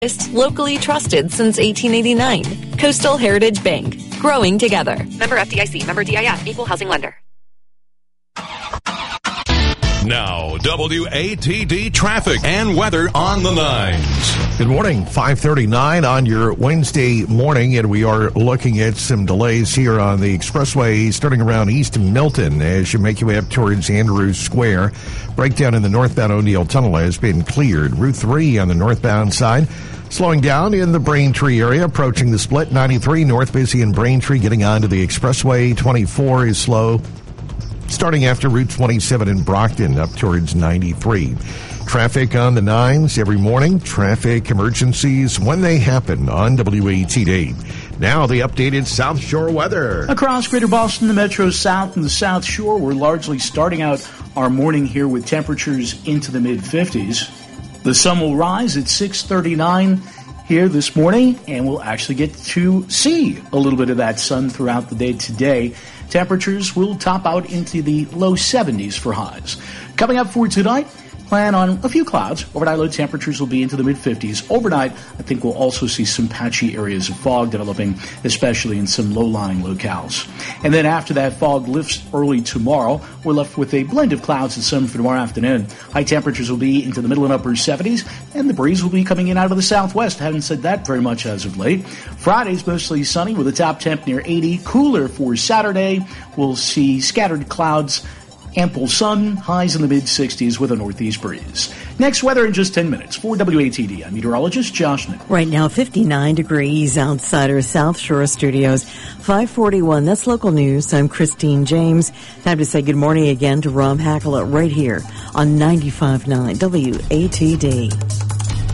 Locally trusted since 1889. Coastal Heritage Bank. Growing together. Member FDIC. Member DIF. Equal housing lender. Now, WATD traffic and weather on the 9s. Good morning, 5:39 on your Wednesday morning, and we are looking at some delays here on the expressway starting around East Milton as you make your way up towards Andrews Square. Breakdown in the northbound O'Neill Tunnel has been cleared. Route 3 on the northbound side slowing down in the Braintree area, approaching the split. 93 north busy in Braintree, getting onto the expressway. 24 is slow starting after Route 27 in Brockton up towards 93. Traffic on the 9s every morning. Traffic emergencies when they happen on WATD. Now the updated South Shore weather. Across Greater Boston, the Metro South and the South Shore, we're largely starting out our morning here with temperatures into the mid-50s. The sun will rise at 6:39 here this morning, and we'll actually get to see a little bit of that sun throughout the day today. Temperatures will top out into the low 70s for highs. Coming up for tonight, plan on a few clouds. Overnight low temperatures will be into the mid-50s. Overnight, I think we'll also see some patchy areas of fog developing, especially in some low-lying locales. And then after that fog lifts early tomorrow, we're left with a blend of clouds and sun for tomorrow afternoon. High temperatures will be into the middle and upper 70s, and the breeze will be coming in out of the southwest. Haven't said that very much as of late. Friday's mostly sunny with a top temp near 80. Cooler for Saturday. We'll see scattered clouds, ample sun, highs in the mid-60s with a northeast breeze. Next, weather in just 10 minutes. For WATD, I'm meteorologist Josh Nichols. Right now, 59 degrees outside our South Shore studios. 541, that's local news. I'm Christine James. Time to say good morning again to Rob Hackler right here on 95.9 WATD.